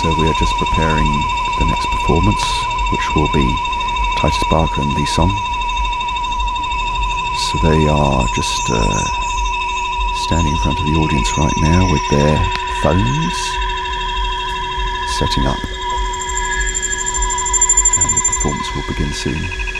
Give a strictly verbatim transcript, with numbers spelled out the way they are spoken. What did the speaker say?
So we are just preparing the next performance, which will be Titus Barker and the song. So they are just uh, standing in front of the audience right now with their phones, setting up. And the performance will begin soon.